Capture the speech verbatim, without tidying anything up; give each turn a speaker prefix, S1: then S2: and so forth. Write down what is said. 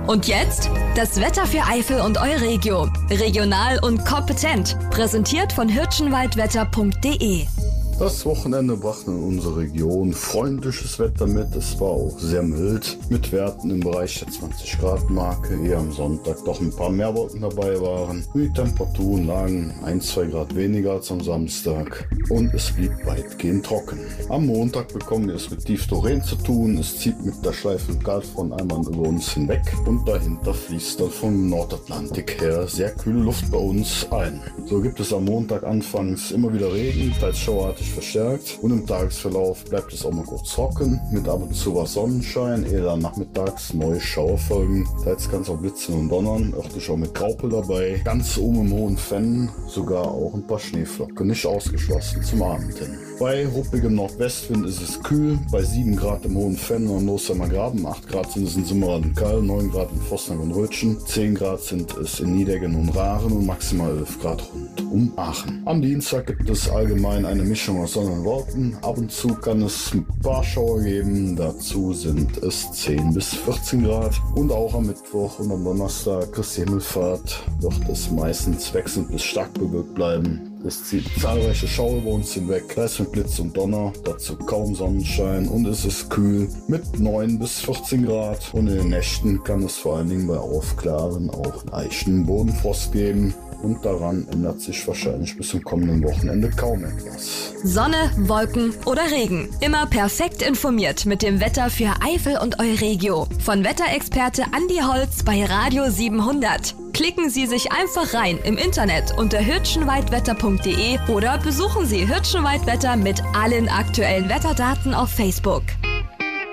S1: Und jetzt das Wetter für Eifel und Euregio. Regional und kompetent. Präsentiert von hirschenwaldwetter punkt de.
S2: Das Wochenende brachte in unsere Region freundliches Wetter mit. Es war auch sehr mild, mit Werten im Bereich der zwanzig Grad Marke, ehe am Sonntag doch ein paar mehr Wolken dabei waren. Die Temperaturen lagen ein, zwei Grad weniger als am Samstag und es blieb weitgehend trocken. Am Montag bekommen wir es mit Tiefdoreen zu tun. Es zieht mit der Schleife Kaltfront einmal über uns hinweg und dahinter fließt dann vom Nordatlantik her sehr kühle Luft bei uns ein. So gibt es am Montag anfangs immer wieder Regen, teils schauartig verstärkt, und im Tagesverlauf bleibt es auch mal kurz trocken, mit ab und zu was Sonnenschein, ehe dann nachmittags neue Schauer folgen. Teils kann es auch blitzen und donnern, örtlich auch mit Graupel dabei. Ganz oben im hohen Fenn sogar auch ein paar Schneeflocken, nicht ausgeschlossen zum Abend hin. Bei ruppigem Nordwestwind ist es kühl, bei sieben Grad im hohen Fenn und Nosheimer Graben, acht Grad sind es in Simmerath und Kall, neun Grad in Vosnack und Rötschen, zehn Grad sind es in Niedeggen und Rahren und maximal elf Grad rund um Aachen. Am Dienstag gibt es allgemein eine Mischung aus Sonne und Wolken. Ab und zu kann es ein paar Schauer geben. Dazu sind es zehn bis vierzehn Grad. Und auch am Mittwoch und am Donnerstag, Christi Himmelfahrt, wird es meistens wechselnd bis stark bewölkt bleiben. Es zieht zahlreiche Schauer über uns hinweg, teils mit Blitz und Donner, dazu kaum Sonnenschein und es ist kühl mit neun bis vierzehn Grad. Und in den Nächten kann es vor allen Dingen bei Aufklaren auch leichten Bodenfrost geben. Und daran ändert sich wahrscheinlich bis zum kommenden Wochenende kaum etwas.
S1: Sonne, Wolken oder Regen. Immer perfekt informiert mit dem Wetter für Eifel und Euregio. Von Wetterexperte Andi Holz bei Radio siebenhundert. Klicken Sie sich einfach rein im Internet unter hirschenwaldwetter punkt de oder besuchen Sie Hirschenwaldwetter mit allen aktuellen Wetterdaten auf Facebook.